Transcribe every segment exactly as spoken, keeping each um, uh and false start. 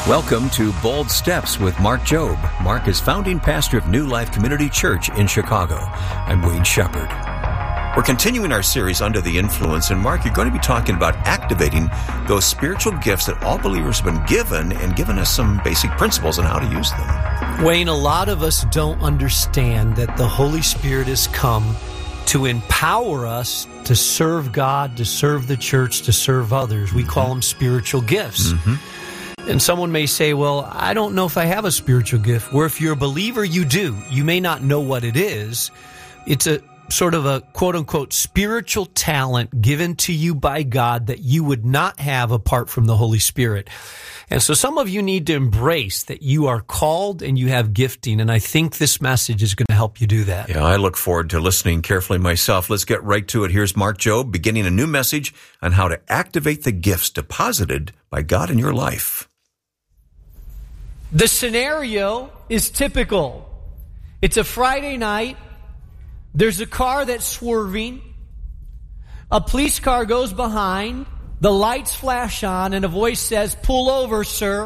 Welcome to Bold Steps with Mark Jobe. Mark is founding pastor of New Life Community Church in Chicago. I'm Wayne Shepherd. We're continuing our series Under the Influence, and Mark, you're going to be talking about activating those spiritual gifts that all believers have been given and giving us some basic principles on how to use them. Wayne, a lot of us don't understand that the Holy Spirit has come to empower us to serve God, to serve the church, to serve others. We call them spiritual gifts. Mm-hmm. And someone may say, well, I don't know if I have a spiritual gift. Or if you're a believer, you do. You may not know what it is. It's a sort of a quote-unquote spiritual talent given to you by God that you would not have apart from the Holy Spirit. And so some of you need to embrace that you are called and you have gifting. And I think this message is going to help you do that. Yeah, I look forward to listening carefully myself. Let's get right to it. Here's Mark Jobe beginning a new message on how to activate the gifts deposited by God in your life. The scenario is typical. It's a Friday night. There's a car that's swerving. A police car goes behind. The lights flash on and a voice says, "Pull over, sir."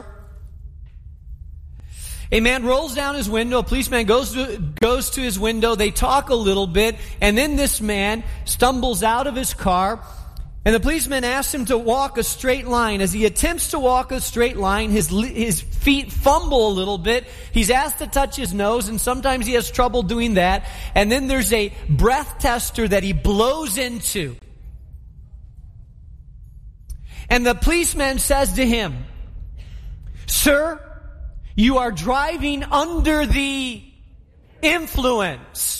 A man rolls down his window. A policeman goes to, goes to his window. They talk a little bit. And then this man stumbles out of his car. And the policeman asks him to walk a straight line. As he attempts to walk a straight line, his his feet fumble a little bit. He's asked to touch his nose, and sometimes he has trouble doing that. And then there's a breath tester that he blows into. And the policeman says to him, "Sir, you are driving under the influence."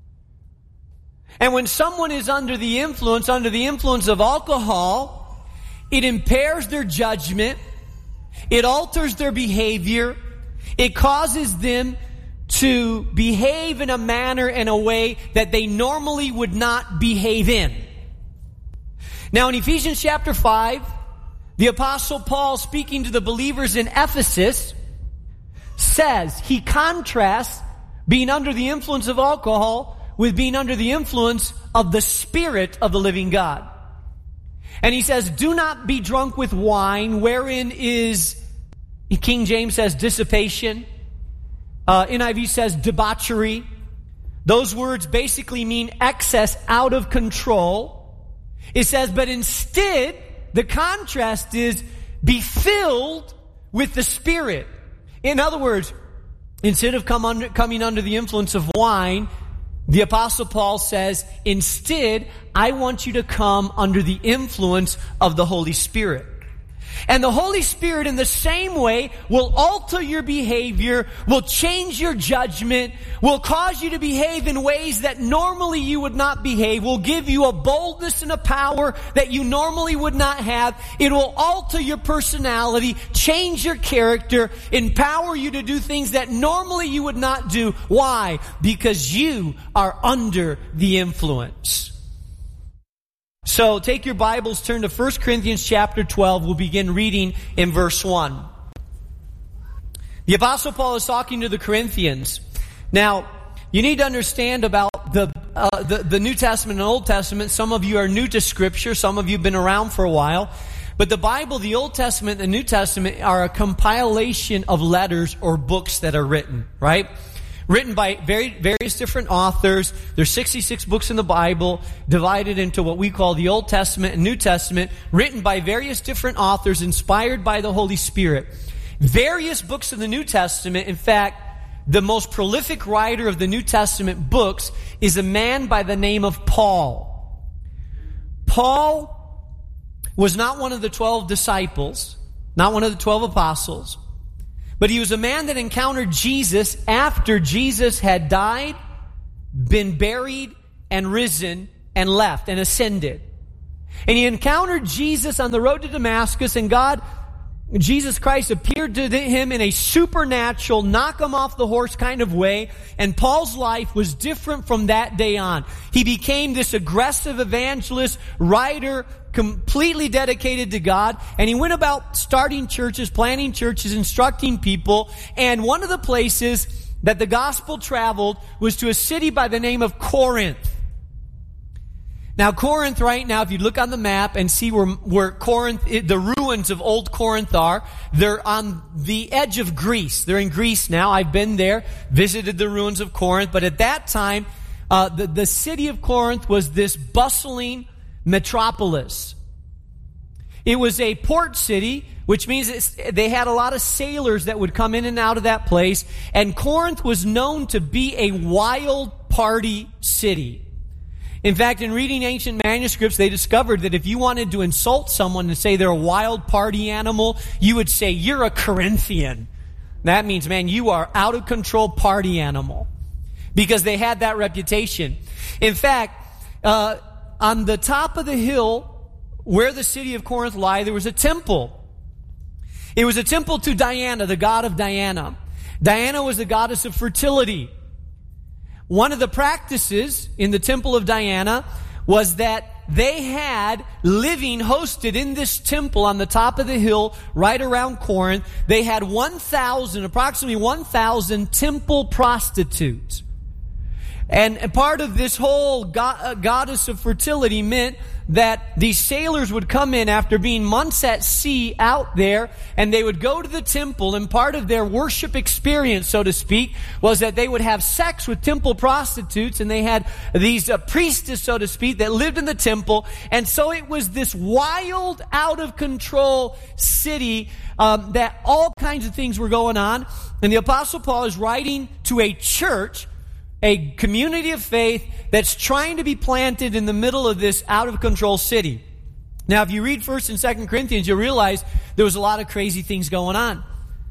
And when someone is under the influence, under the influence of alcohol, it impairs their judgment, it alters their behavior, it causes them to behave in a manner, in a way that they normally would not behave in. Now in Ephesians chapter five, the Apostle Paul, speaking to the believers in Ephesus, says, he contrasts being under the influence of alcohol with being under the influence of the Spirit of the living God. And he says, do not be drunk with wine, wherein is, King James says dissipation. Uh, N I V says debauchery. Those words basically mean excess, out of control. It says, but instead, the contrast is, be filled with the Spirit. In other words, instead of come under, coming under the influence of wine, the Apostle Paul says, instead, I want you to come under the influence of the Holy Spirit. And the Holy Spirit, in the same way, will alter your behavior, will change your judgment, will cause you to behave in ways that normally you would not behave, will give you a boldness and a power that you normally would not have. It will alter your personality, change your character, empower you to do things that normally you would not do. Why? Because you are under the influence. So take your Bibles, turn to First Corinthians chapter twelve. We'll begin reading in verse one. The Apostle Paul is talking to the Corinthians. Now, you need to understand about the, uh, the the New Testament and Old Testament. Some of you are new to Scripture. Some of you have been around for a while. But the Bible, the Old Testament and the New Testament, are a compilation of letters or books that are written, right? Written by very, various different authors. There's sixty-six books in the Bible, divided into what we call the Old Testament and New Testament, written by various different authors, inspired by the Holy Spirit. Various books of the New Testament, in fact, the most prolific writer of the New Testament books is a man by the name of Paul. Paul was not one of the twelve disciples, not one of the twelve apostles. But he was a man that encountered Jesus after Jesus had died, been buried, and risen, and left, and ascended. And he encountered Jesus on the road to Damascus, and God, Jesus Christ, appeared to him in a supernatural, knock him off the horse kind of way. And Paul's life was different from that day on. He became this aggressive evangelist, writer, completely dedicated to God, and he went about starting churches, planting churches, instructing people, and one of the places that the gospel traveled was to a city by the name of Corinth. Now, Corinth right now, if you look on the map and see where, where Corinth, the ruins of old Corinth are, they're on the edge of Greece. They're in Greece now. I've been there, visited the ruins of Corinth. But at that time, uh, the, the city of Corinth was this bustling metropolis. It was a port city, which means it's, they had a lot of sailors that would come in and out of that place. And Corinth was known to be a wild party city. In fact, in reading ancient manuscripts, they discovered that if you wanted to insult someone and say they're a wild party animal, you would say, you're a Corinthian. That means, man, you are out of control party animal. Because they had that reputation. In fact, uh, on the top of the hill where the city of Corinth lay, there was a temple. It was a temple to Diana, the god of Diana. Diana was the goddess of fertility. One of the practices in the temple of Diana was that they had living hosted in this temple on the top of the hill right around Corinth. They had one thousand, approximately one thousand temple prostitutes. And, and part of this whole go- uh, goddess of fertility meant that these sailors would come in after being months at sea out there, and they would go to the temple, and part of their worship experience, so to speak, was that they would have sex with temple prostitutes, and they had these uh, priestesses, so to speak, that lived in the temple. And so it was this wild, out-of-control city um, that all kinds of things were going on. And the Apostle Paul is writing to a church, a community of faith that's trying to be planted in the middle of this out-of-control city. Now, if you read First and Second Corinthians, you'll realize there was a lot of crazy things going on.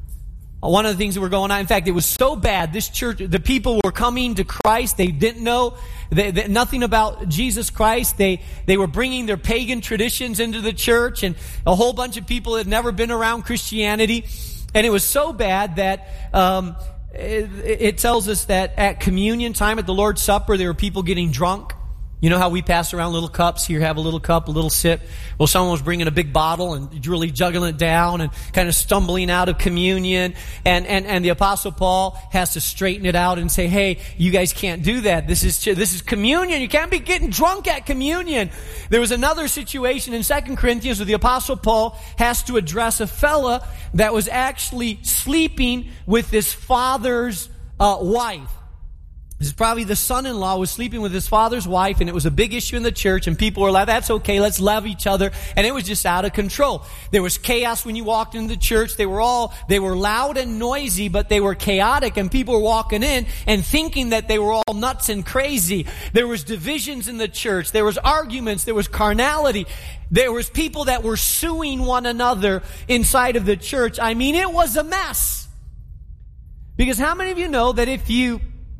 One of the things that were going on, in fact, it was so bad, this church, the people were coming to Christ. They didn't know they, they, nothing about Jesus Christ. They, they were bringing their pagan traditions into the church, and a whole bunch of people had never been around Christianity. And it was so bad that... Um, It, it tells us that at communion time, at the Lord's Supper, there were people getting drunk. You know how we pass around little cups? Here, have a little cup, a little sip. Well, someone was bringing a big bottle and really juggling it down and kind of stumbling out of communion. And, and, and the Apostle Paul has to straighten it out and say, hey, you guys can't do that. This is, this is communion. You can't be getting drunk at communion. There was another situation in Second Corinthians where the Apostle Paul has to address a fella that was actually sleeping with his father's uh, wife. This is probably the son-in-law was sleeping with his father's wife, and it was a big issue in the church, and people were like, that's okay, let's love each other. And it was just out of control. There was chaos when you walked into the church. They were all, they were loud and noisy, but they were chaotic, and people were walking in and thinking that they were all nuts and crazy. There was divisions in the church. There was arguments. There was carnality. There was people that were suing one another inside of the church. I mean, it was a mess. Because how many of you know that if you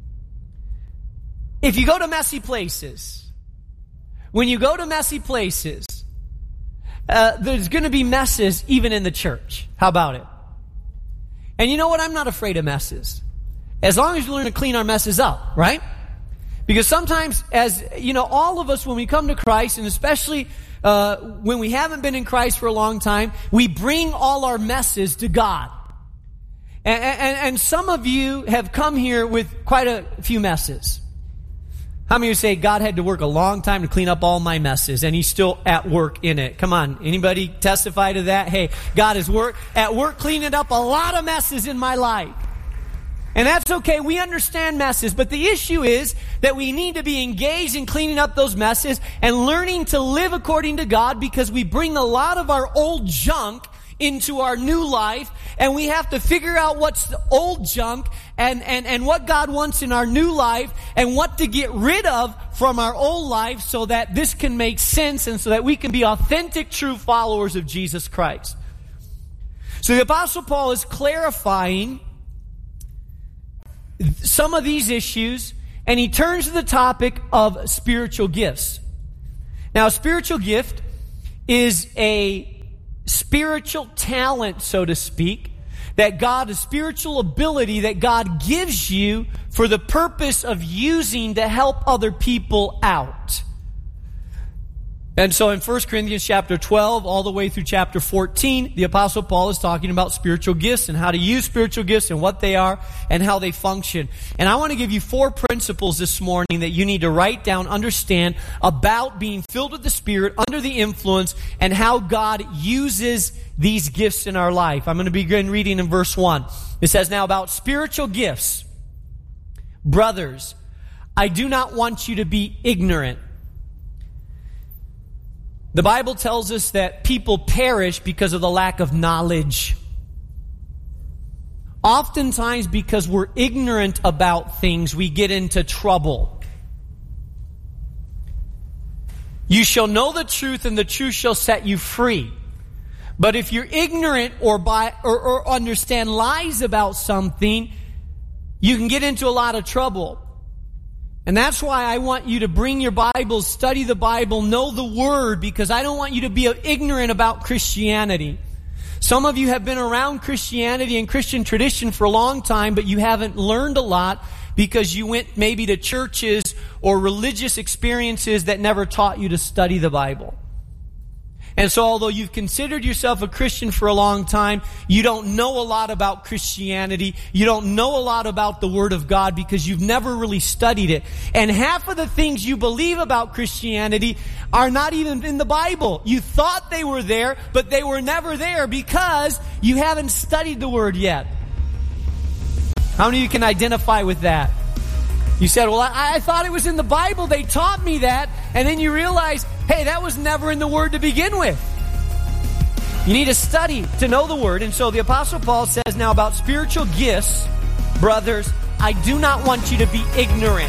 If you go to messy places, when you go to messy places, uh, there's going to be messes even in the church. How about it? And you know what? I'm not afraid of messes. As long as we learn to clean our messes up, right? Because sometimes, as you know, all of us, when we come to Christ, and especially uh, when we haven't been in Christ for a long time, we bring all our messes to God. And, and, and some of you have come here with quite a few messes. How many of you say, God had to work a long time to clean up all my messes, and He's still at work in it? Come on, anybody testify to that? Hey, God is work at work cleaning up a lot of messes in my life. And that's okay, we understand messes, but the issue is that we need to be engaged in cleaning up those messes and learning to live according to God, because we bring a lot of our old junk into our new life, and we have to figure out what's the old junk and, and, and what God wants in our new life, and what to get rid of from our old life so that this can make sense and so that we can be authentic, true followers of Jesus Christ. So the Apostle Paul is clarifying some of these issues, and he turns to the topic of spiritual gifts. Now, a spiritual gift is a spiritual talent, so to speak, that God, a spiritual ability that God gives you for the purpose of using to help other people out. And so in First Corinthians chapter twelve, all the way through chapter fourteen, the Apostle Paul is talking about spiritual gifts and how to use spiritual gifts and what they are and how they function. And I want to give you four principles this morning that you need to write down, understand about being filled with the Spirit, under the influence, and how God uses these gifts in our life. I'm going to begin reading in verse one. It says, "Now about spiritual gifts, brothers, I do not want you to be ignorant." The Bible tells us that people perish because of the lack of knowledge. Oftentimes, because we're ignorant about things, we get into trouble. You shall know the truth, and the truth shall set you free. But if you're ignorant or by or, or understand lies about something, you can get into a lot of trouble. And that's why I want you to bring your Bibles, study the Bible, know the Word, because I don't want you to be ignorant about Christianity. Some of you have been around Christianity and Christian tradition for a long time, but you haven't learned a lot because you went maybe to churches or religious experiences that never taught you to study the Bible. And so although you've considered yourself a Christian for a long time, you don't know a lot about Christianity. You don't know a lot about the Word of God because you've never really studied it. And half of the things you believe about Christianity are not even in the Bible. You thought they were there, but they were never there because you haven't studied the Word yet. How many of you can identify with that? You said, well, I, I thought it was in the Bible. They taught me that. And then you realize, hey, that was never in the Word to begin with. You need to study to know the Word. And so the Apostle Paul says now about spiritual gifts, brothers, I do not want you to be ignorant.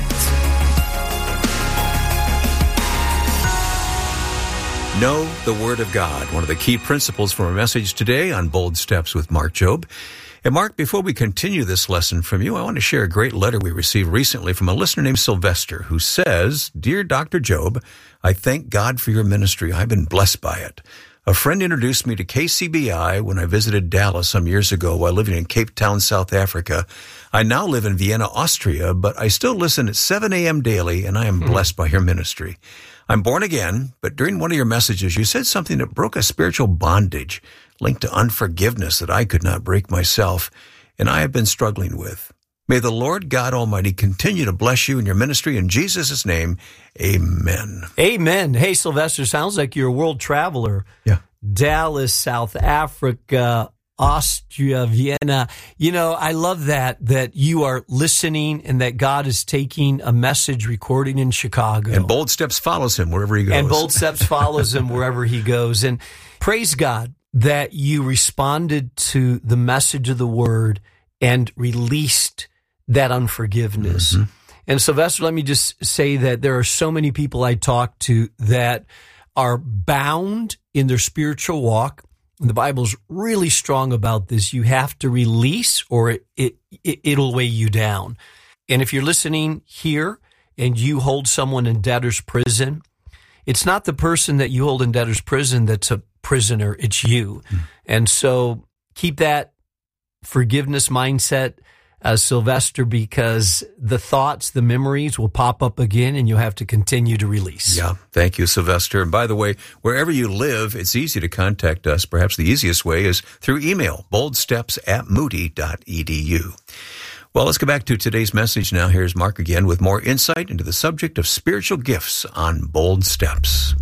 Know the Word of God, one of the key principles from our message today on Bold Steps with Mark Jobe. And Mark, before we continue this lesson from you, I want to share a great letter we received recently from a listener named Sylvester, who says, "Dear Doctor Jobe, I thank God for your ministry. I've been blessed by it. A friend introduced me to K C B I when I visited Dallas some years ago while living in Cape Town, South Africa. I now live in Vienna, Austria, but I still listen at seven a.m. daily, and I am blessed by your ministry. I'm born again, but during one of your messages, you said something that broke a spiritual bondage linked to unforgiveness that I could not break myself, and I have been struggling with. May the Lord God Almighty continue to bless you in your ministry. In Jesus' name, amen." Amen. Hey, Sylvester, sounds like you're a world traveler. Yeah. Dallas, South Africa, Austria, Vienna. You know, I love that, that you are listening and that God is taking a message recording in Chicago. And Bold Steps follows him wherever he goes. And Bold Steps follows him wherever he goes. And praise God that you responded to the message of the Word and released that unforgiveness. Mm-hmm. And Sylvester, let me just say that there are so many people I talk to that are bound in their spiritual walk. And the Bible's really strong about this. You have to release or it, it, it'll weigh you down. And if you're listening here and you hold someone in debtor's prison, it's not the person that you hold in debtor's prison that's a prisoner, it's you. Mm. And so keep that forgiveness mindset, uh, Sylvester, because the thoughts, the memories will pop up again and you'll have to continue to release. Yeah, thank you, Sylvester. And by the way, wherever you live, it's easy to contact us. Perhaps the easiest way is through email, boldsteps at moody dot e d u. Well, let's go back to today's message now. Here's Mark again with more insight into the subject of spiritual gifts on Bold Steps.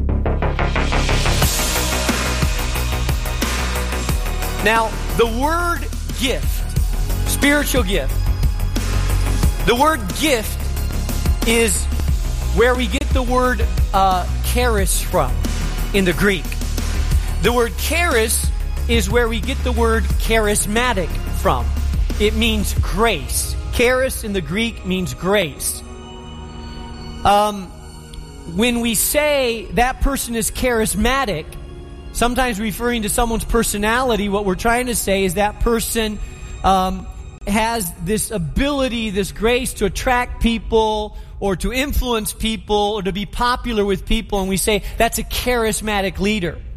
Now, the word gift, spiritual gift, the word gift is where we get the word uh, charis from in the Greek. The word charis is where we get the word charismatic from. It means grace. Charis in the Greek means grace. Um, when we say that person is charismatic, sometimes referring to someone's personality, what we're trying to say is that person um, has this ability, this grace to attract people or to influence people or to be popular with people. And we say that's a charismatic leader.